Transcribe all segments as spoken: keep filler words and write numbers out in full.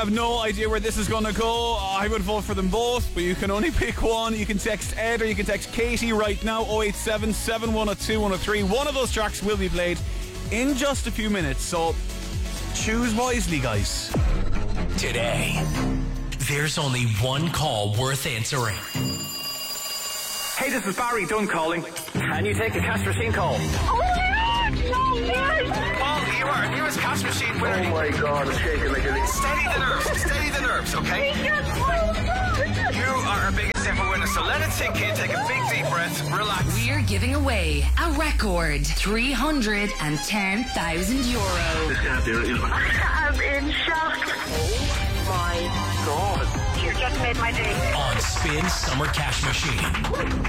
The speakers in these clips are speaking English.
have no idea where this is going to go. I would vote for them both, but you can only pick one. You can text Ed or you can text Katie right now, oh eight seven, seven one oh two, one oh three. One of those tracks will be played in just a few minutes, so choose wisely, guys. Today, there's only one call worth answering. Hey, this is Barry Dunn calling. Can you take a cash machine call? Oh my God! No, yes! Paul, you are newest cash machine winner. Oh my God, I'm shaking like a... Steady the nerves, steady the nerves, okay? You are our biggest ever winner, so let it sink in, take a big deep breath, relax. We're giving away a record three hundred ten thousand euro. This can't be real. I'm in shock. Oh my God. You just made my day. On Spin Summer Cash Machine.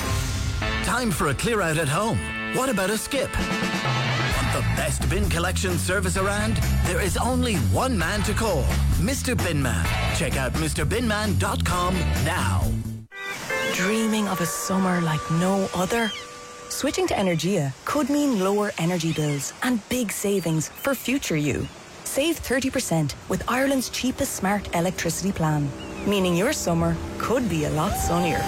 Time for a clear out at home. What about a skip? Want the best bin collection service around? There is only one man to call, Mister Binman. Check out Mr bin man dot com now. Dreaming of a summer like no other? Switching to Energia could mean lower energy bills and big savings for future you. Save thirty percent with Ireland's cheapest smart electricity plan, meaning your summer could be a lot sunnier.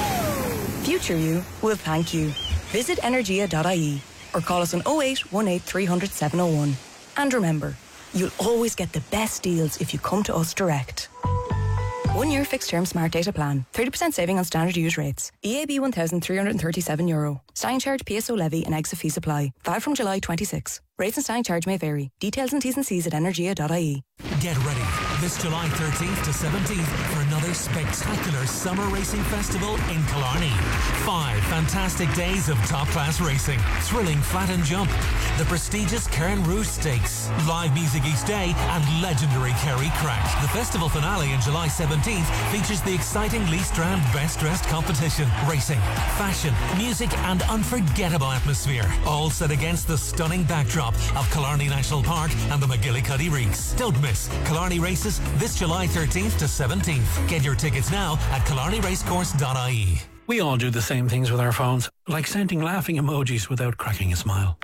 Future you will thank you. Visit energia dot I E or call us on oh eight one eight, three hundred, seven oh one. And remember, you'll always get the best deals if you come to us direct. One year fixed term smart data plan. thirty percent saving on standard use rates. E A B one thousand three hundred thirty-seven euro. Standing charge, P S O levy and exit fee supply. Valid from July twenty-sixth. Rates and standing charge may vary. Details and T's and C's at energia dot I E. Get ready this July thirteenth to seventeenth for another spectacular summer racing festival in Killarney. Five fantastic days of top-class racing, thrilling flat and jump, the prestigious Cairn Rouge Stakes, live music each day, and legendary Kerry Crack. The festival finale on July seventeenth features the exciting Lee Strand Best Dressed competition, racing, fashion, music, and unforgettable atmosphere, all set against the stunning backdrop of Killarney National Park and the McGillicuddy Reeks. Don't miss Killarney Races this July thirteenth to seventeenth. Get your tickets now at killarney racecourse dot I E. We all do the same things with our phones, like sending laughing emojis without cracking a smile.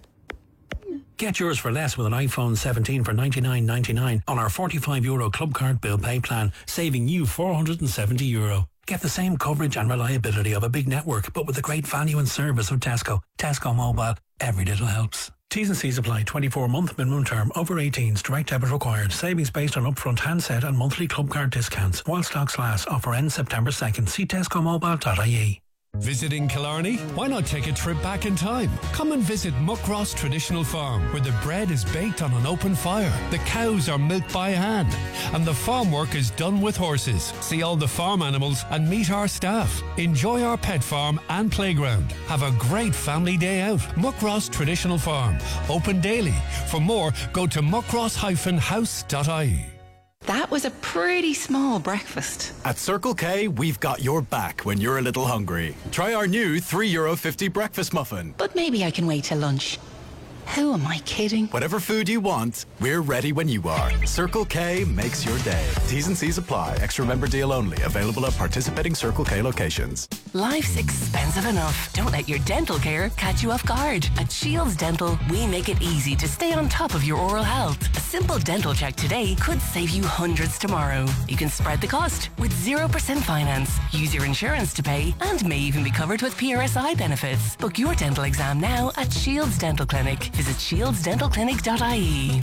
Get yours for less with an iPhone seventeen for ninety-nine ninety-nine on our forty-five euro Club Card Bill Pay plan, saving you four hundred seventy euro. Get the same coverage and reliability of a big network, but with the great value and service of Tesco. Tesco Mobile. Every little helps. T's and C's apply. twenty-four month minimum term. Over eighteens. Direct debit required. Savings based on upfront handset and monthly club card discounts. While stocks last. Offer ends September second. See tesco mobile dot I E. Visiting Killarney? Why not take a trip back in time? Come and visit Muckross Traditional Farm, where the bread is baked on an open fire, the cows are milked by hand, and the farm work is done with horses. See all the farm animals and meet our staff. Enjoy our pet farm and playground. Have a great family day out. Muckross Traditional Farm. Open daily. For more, go to muckross dash house dot I E. That was a pretty small breakfast. At Circle K, we've got your back when you're a little hungry. Try our new three euro fifty breakfast muffin. But maybe I can wait till lunch. Who am I kidding? Whatever food you want, we're ready when you are. Circle K makes your day. T's and C's apply. Extra member deal only. Available at participating Circle K locations. Life's expensive enough. Don't let your dental care catch you off guard. At Shields Dental, we make it easy to stay on top of your oral health. A simple dental check today could save you hundreds tomorrow. You can spread the cost with zero percent finance. Use your insurance to pay and may even be covered with P R S I benefits. Book your dental exam now at Shields Dental Clinic. Visit shields dental clinic dot I E.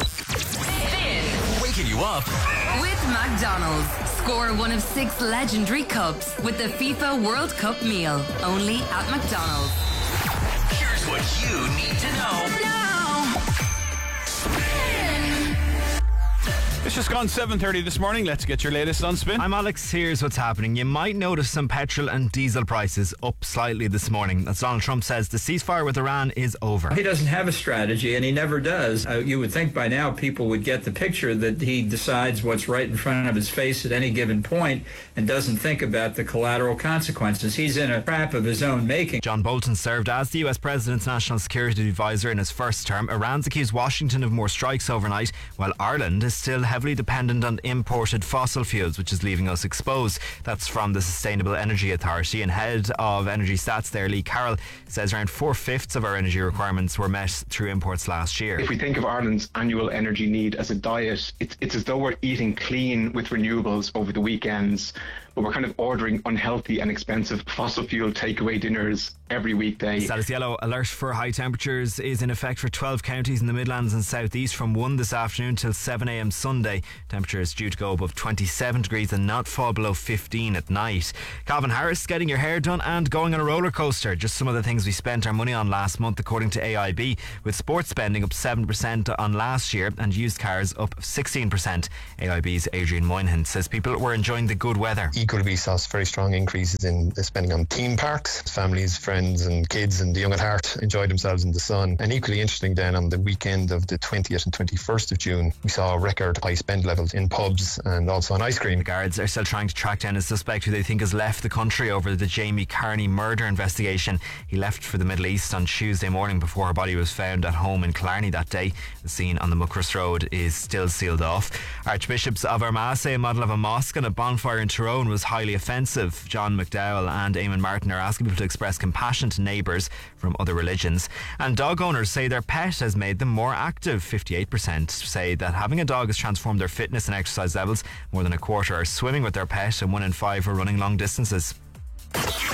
Waking you up with McDonald's. Score one of six legendary cups with the FIFA World Cup meal. Only at McDonald's. Here's what you need to know now. It's just gone seven thirty this morning. Let's get your latest on Spin. I'm Alex. Here's what's happening. You might notice some petrol and diesel prices up slightly this morning. As Donald Trump says, the ceasefire with Iran is over. He doesn't have a strategy, and he never does. Uh, you would think by now people would get the picture that he decides what's right in front of his face at any given point and doesn't think about the collateral consequences. He's in a trap of his own making. John Bolton served as the U S President's national security advisor in his first term. Iran's accused Washington of more strikes overnight, while Ireland is still heavily heavily dependent on imported fossil fuels, which is leaving us exposed. That's from the Sustainable Energy Authority. And head of Energy Stats there, Lee Carroll, says around four-fifths of our energy requirements were met through imports last year. If we think of Ireland's annual energy need as a diet, it's, it's as though we're eating clean with renewables over the weekends, but we're kind of ordering unhealthy and expensive fossil fuel takeaway dinners every weekday. Status yellow alert for high temperatures is in effect for twelve counties in the Midlands and South East from one this afternoon till seven a m Sunday. Temperatures due to go above twenty-seven degrees and not fall below fifteen at night. Calvin Harris, getting your hair done and going on a roller coaster. Just some of the things we spent our money on last month according to A I B, with sports spending up seven percent on last year and used cars up sixteen percent. A I B's Adrian Moynihan says people were enjoying the good weather. Equally, we saw very strong increases in spending on theme parks. Families, friends and kids and the young at heart enjoyed themselves in the sun. And equally interesting then, on the weekend of the twentieth and twenty-first of June, we saw record high spend levels in pubs and also on ice cream. The guards are still trying to track down a suspect who they think has left the country over the Jamie Carney murder investigation. He left for the Middle East on Tuesday morning before her body was found at home in Killarney that day. The scene on the Muckross Road is still sealed off. Archbishops of Armagh say a model of a mosque and a bonfire in Tyrone was highly offensive. John McDowell and Eamon Martin are asking people to express compassion to neighbours from other religions. And dog owners say their pet has made them more active. fifty-eight percent say that having a dog has transformed their fitness and exercise levels. More than a quarter are swimming with their pet and one in five are running long distances.